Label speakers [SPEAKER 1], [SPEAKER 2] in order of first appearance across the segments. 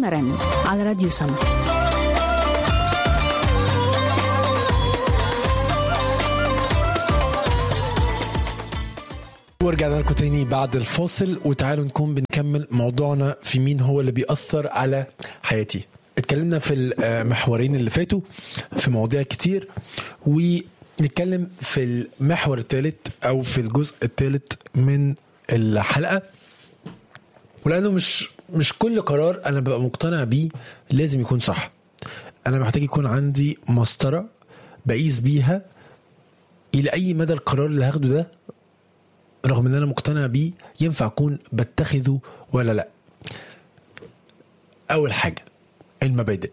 [SPEAKER 1] سمرا على راديو سما.
[SPEAKER 2] ورجعنا لكم تاني بعد الفاصل، وتعالوا نكون بنكمل موضوعنا في مين هو اللي بيأثر على حياتي. اتكلمنا في المحورين اللي فاتوا في مواضيع كتير، ونتكلم في المحور الثالث او في الجزء الثالث من الحلقة. ولأنه مش كل قرار انا ببقى مقتنع بيه لازم يكون صح. انا محتاج يكون عندي مسطرة بقيس بيها الى اي مدى القرار اللي هاخده ده رغم ان انا مقتنع بيه ينفع اكون بتخذه ولا لا. اول حاجة المبادئ.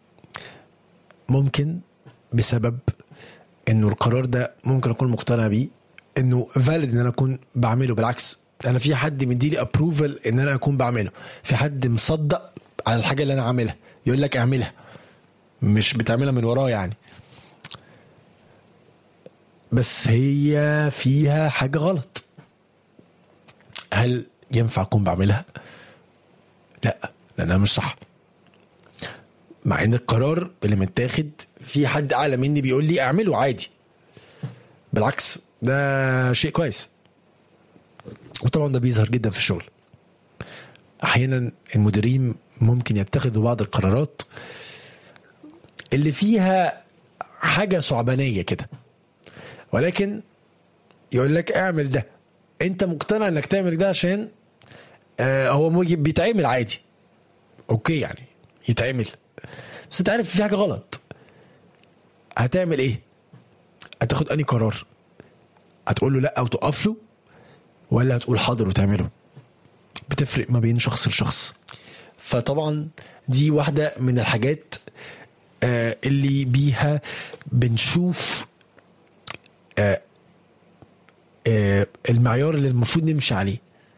[SPEAKER 2] ممكن بسبب انه القرار ده ممكن اكون مقتنع بيه انه فالid ان انا اكون بعمله. بالعكس، انا في حد مديلي ابروفل ان انا اكون بعمله، في حد مصدق على الحاجة اللي انا عاملها، يقول لك اعملها، مش بتعملها من وراه يعني، بس هي فيها حاجة غلط. هل ينفع أكون بعملها؟ لا، لأنها مش صح. مع ان القرار اللي متاخد في حد اعلى مني بيقول لي اعمله عادي، بالعكس ده شيء كويس. وطبعا ده بيظهر جدا في الشغل. احيانا المديرين ممكن يتخذوا بعض القرارات اللي فيها حاجة صعبانية كده، ولكن يقول لك اعمل ده، انت مقتنع انك تعمل ده عشان هو بيتعمل عادي، اوكي يعني يتعمل، بس انت عارف في حاجة غلط. هتعمل ايه؟ هتاخد اني قرار؟ هتقول له لا او تقف له، ولا هتقول حاضر وتعمله؟ بتفرق ما بين شخص لشخص. فطبعا دي واحدة من الحاجات اللي بيها بنشوف المعيار اللي المفروض نمشي عليه.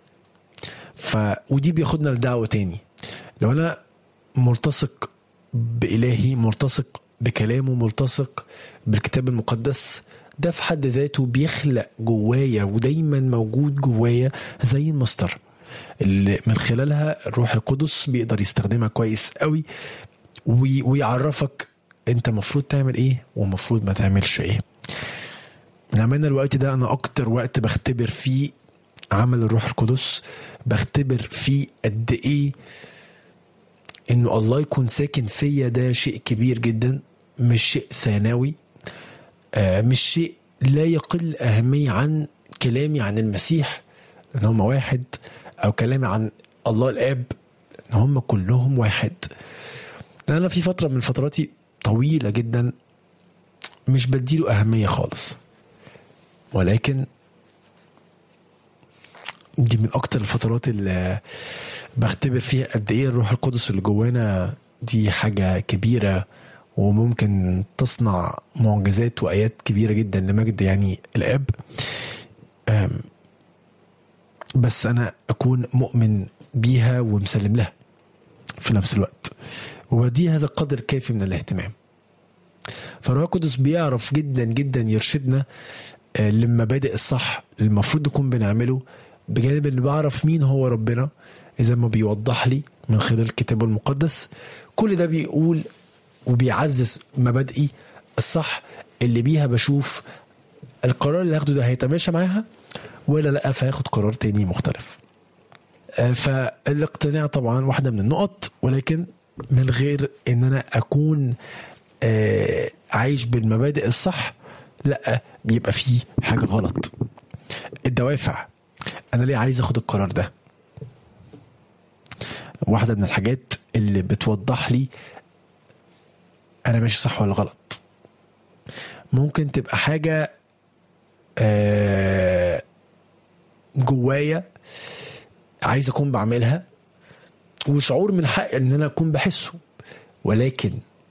[SPEAKER 2] ودي بياخدنا لدعوة تاني. لو انا ملتصق بإلهي، ملتصق بكلامه، ملتصق بالكتاب المقدس، ده في حد ذاته بيخلق جوايا ودايما موجود جوايا زي المسطرة اللي من خلالها الروح القدس بيقدر يستخدمها كويس قوي ويعرفك انت مفروض تعمل ايه ومفروض ما تعملش ايه. لما الوقت ده انا اكتر وقت بختبر فيه عمل الروح القدس، بختبر فيه قد ايه انه الله يكون ساكن فيا. ده شيء كبير جدا، مش شيء ثانوي، مش شيء لا يقل أهمية عن كلامي عن المسيح ان هم واحد، او كلامي عن الله الآب ان هم كلهم واحد. انا في فترة من فتراتي طويلة جدا مش بديله أهمية خالص، ولكن دي من اكتر الفترات اللي بختبر فيها قد ايه الروح القدس اللي جوانا دي حاجة كبيرة، وممكن تصنع معجزات وآيات كبيرة جدا لمجد يعني الآب. بس أنا أكون مؤمن بيها ومسلم لها في نفس الوقت، ودي هذا القدر كافي من الاهتمام. فالروح القدس بيعرف جدا جدا يرشدنا للمبادئ الصح اللي المفروض نكون بنعمله، بجانب اللي بعرف مين هو ربنا إذا ما بيوضح لي من خلال الكتاب المقدس. كل ده بيقول وبيعزز مبادئي الصح اللي بيها بشوف القرار اللي هاخده ده هيتماشى معاها ولا لا، فهاخد قرار تاني مختلف. فالاقتناع طبعا واحدة من النقط، ولكن من غير ان انا اكون عايش بالمبادئ الصح لا، بيبقى فيه حاجة غلط. الدوافع، انا ليه عايز اخد القرار ده؟ واحدة من الحاجات اللي بتوضح لي انا ماشي صح ولا غلط. ممكن تبقى حاجة جوايا عايز اكون بعملها، وشعور من حق ان انا اكون بحسه، ولكن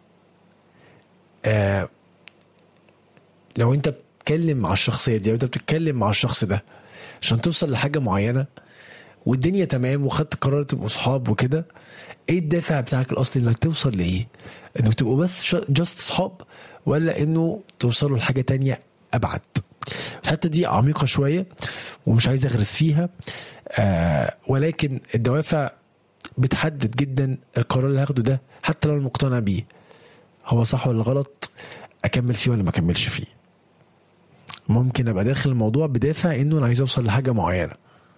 [SPEAKER 2] لو انت بتتكلم مع الشخصية دي، او انت بتتكلم مع الشخص ده عشان توصل لحاجة معينة والدنيا تمام وخدت قرار تبقوا صحاب وكده، ايه الدافع بتاعك الاصلي انك توصل لايه؟ انك تبقوا بس جاست صحاب، ولا انه توصلوا لحاجة تانية ابعد؟ الحتة دي عميقة شوية ومش عايز اغرس فيها، ولكن الدوافع بتحدد جدا القرار اللي هاخده ده، حتى لو انا مقتنع بيه هو صح ولا غلط، اكمل فيه ولا ما اكملش فيه. ممكن ابقى داخل الموضوع بدافع انه انا عايز اوصل لحاجه معينه،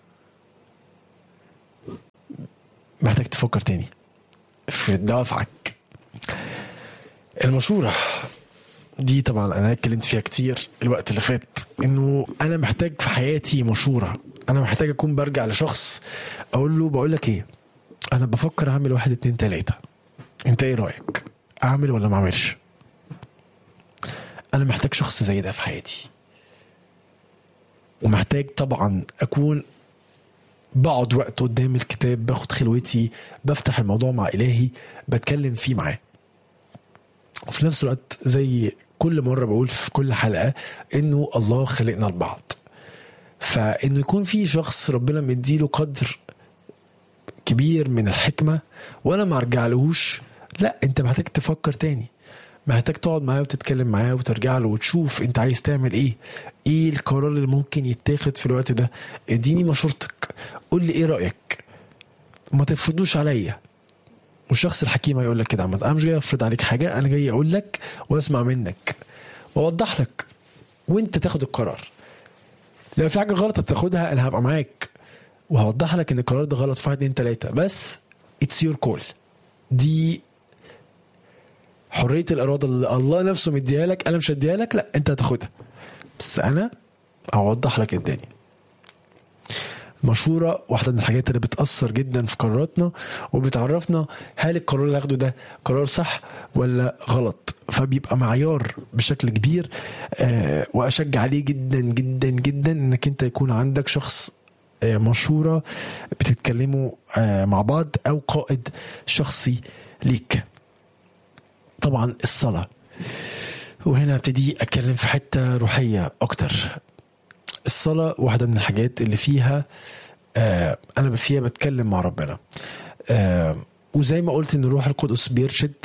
[SPEAKER 2] محتاج تفكر تاني في دوافعك. المشورة دي طبعا انا اتكلمت فيها كتير الوقت اللي فات، انه انا محتاج في حياتي مشورة. انا محتاج اكون برجع لشخص اقول له بقول لك ايه، انا بفكر اعمل 1 2 3، انت ايه رأيك، اعمل ولا ما اعملش؟ انا محتاج شخص زي ده في حياتي. ومحتاج طبعا اكون بقعد وقت قدام الكتاب، باخد خلوتي، بفتح الموضوع مع إلهي، بتكلم فيه معاه. وفي نفس الوقت زي كل مرة بقول في كل حلقة إنه الله خلقنا لبعض، فإنه يكون في شخص ربنا مديله قدر كبير من الحكمة وأنا ما أرجعلهوش، لا، أنت محتاج تفكر تاني، محتاج تقعد معاه وتتكلم معاه وترجع له وتشوف انت عايز تعمل ايه القرار اللي ممكن يتاخد في الوقت ده. اديني مشورتك، قول لي ايه رأيك، ما تفرضوش عليا. والشخص الحكيم هيقول لك كده، عامة انا مش جاي افرض عليك حاجة، انا جاي اقول لك واسمع منك واوضح لك وانت تاخد القرار. لو في حاجة غلط هتاخدها انا هبقى معاك وهوضح لك ان القرار ده غلط في 1 2 3، بس it's your call. دي حرية الإرادة اللي الله نفسه مديها لك، أنا مش هديها لك، لا أنت هتاخدها، بس أنا أوضح لك الدنيا. مشورة واحدة من الحاجات اللي بتأثر جدا في قراراتنا وبتعرفنا هل القرار اللي هاخده ده قرار صح ولا غلط، فبيبقى معيار بشكل كبير. وأشجع عليه جدا جدا جدا إنك أنت يكون عندك شخص مشورة بتتكلموا مع بعض، أو قائد شخصي ليك. طبعا الصلاة، وهنا ابتدي اتكلم في حتة روحية اكتر. الصلاة واحدة من الحاجات اللي فيها انا فيها بتكلم مع ربنا، وزي ما قلت ان الروح القدس بيرشد،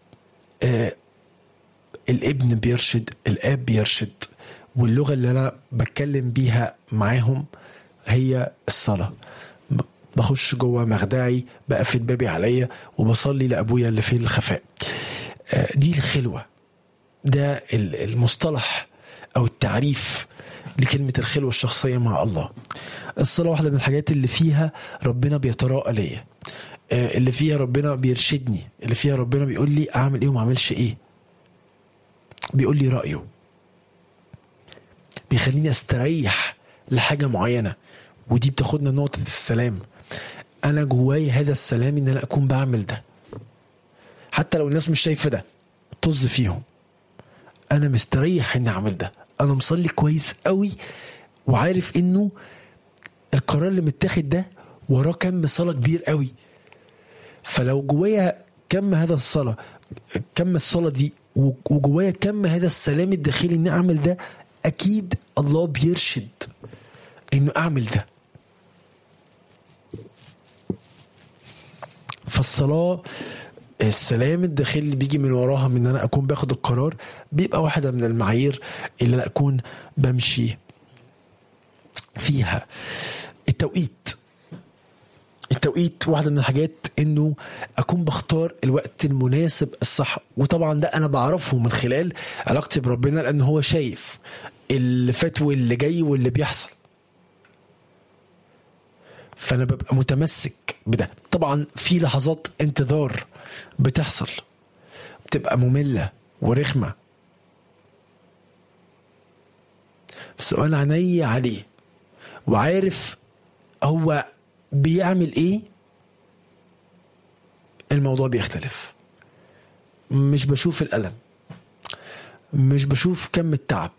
[SPEAKER 2] الابن بيرشد، الاب بيرشد، واللغة اللي انا بتكلم بيها معاهم هي الصلاة. بخش جوه مخدعي، بقفل بابي عليا وبصلي لأبويا اللي في الخفاء. دي الخلوة، ده المصطلح أو التعريف لكلمة الخلوة الشخصية مع الله. الصلاة واحدة من الحاجات اللي فيها ربنا بيتراءى ليا، اللي فيها ربنا بيرشدني، اللي فيها ربنا بيقول لي أعمل إيه وما أعملش إيه، بيقول لي رأيه، بيخليني أستريح لحاجة معينة. ودي بتاخدنا نقطة السلام. أنا جواي هذا السلام إن أنا أكون بعمل ده، حتى لو الناس مش شايفة ده، طز فيهم، أنا مستريح إني أعمل ده. أنا مصلي كويس قوي وعارف إنه القرار اللي متاخد ده وراه كم صلاة كبير قوي. فلو جوايا كم هذا الصلاة، كم الصلاة دي، وجوايا كم هذا السلام الداخلي إني أعمل ده، أكيد الله بيرشد إنه أعمل ده. فالصلاة، السلام الداخلي اللي بيجي من وراها من ان انا اكون باخد القرار، بيبقى واحدة من المعايير اللي انا اكون بمشي فيها. التوقيت واحدة من الحاجات، انه اكون بختار الوقت المناسب الصح. وطبعا ده انا بعرفه من خلال علاقتي بربنا، لان هو شايف اللي فات واللي جاي واللي بيحصل، فانا ببقى متمسك بده. طبعا في لحظات انتظار بتحصل بتبقى مملة ورخمة، بس انا عيني عليه وعارف هو بيعمل ايه، الموضوع بيختلف. مش بشوف الألم، مش بشوف كم التعب،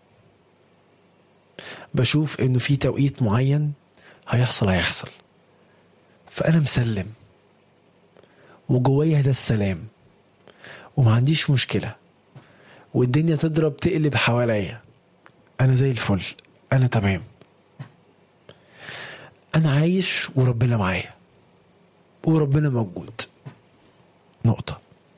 [SPEAKER 2] بشوف انه في توقيت معين هيحصل. فأنا مسلم وجوايا ده السلام، وما عنديش مشكلة، والدنيا تضرب تقلب حواليا، أنا زي الفل، أنا تمام، أنا عايش وربنا معايا وربنا موجود. نقطة.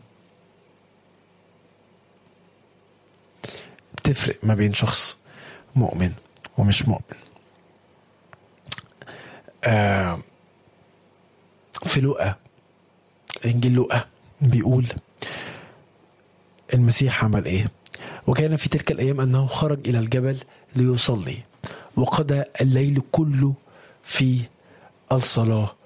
[SPEAKER 2] بتفرق ما بين شخص مؤمن ومش مؤمن. في في لوقا، إنجيل لوقا بيقول المسيح عمل إيه؟ وكان في تلك الأيام أنه خرج إلى الجبل ليصلي، وقضى الليل كله في الصلاة